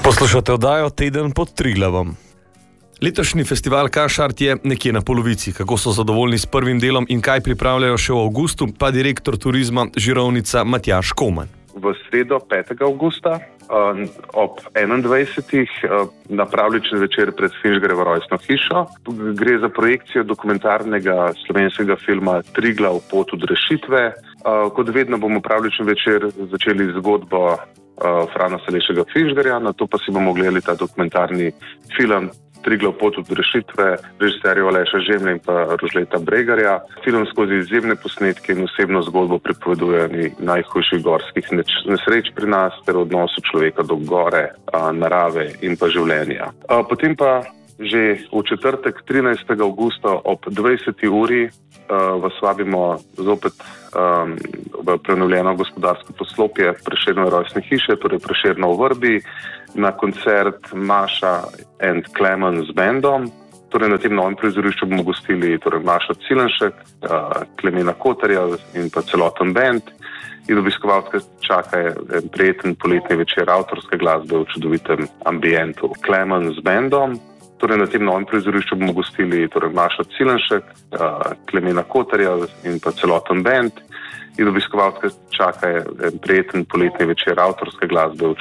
Poslušate oddajo Teden pod Triglavom. Letošnji festival Kašart je nekje na polovici. Kako so zadovoljni s prvim delom in kaj pripravljajo še v avgustu, pa direktor turizma Žirovnica Matjaž Komen. V sredo 5. avgusta ob 21. na pravljični večer pred Finžgarjevo rojstno hišo. Gre za projekcijo dokumentarnega slovenskega filma Triglav pot od rešitve. Kot vedno bomo pravljični večer začeli zgodbo Frana Salešega Finžgarja, nato pa si bomo gledali ta dokumentarni film Triglav pot od rešitve režiserjev Aleša Žemlje in pa Rožleta Bregarja. Film skozi izjemne posnetke in osebno zgodbo pripoveduje najhujših gorskih nesreč pri nas ter odnosu človeka do gore, narave in pa življenja. Potem pa že v četrtek 13. avgusta ob 20. uri vas vabimo zopet v prenovljeno gospodarsko poslopje Prešernove rojstne hiše, torej Prešerno v Vrbi, na koncert Maša and Klemen z bandom. Torej na tem novem prizorišču bomo gostili Mašo Cilenšek, Klemena Kotarja in pa celoten band. In obiskovalce čaka en prijeten poletni večer avtorske glasbe v čudovitem ambientu. Klemen z bandom. Torej na tem novem prizorišču bomo gostili Mašo Cilenšek, Klemena Kotarja in pa celoten band. In obiskovalce čaka en prijeten poletni večer avtorske glasbe v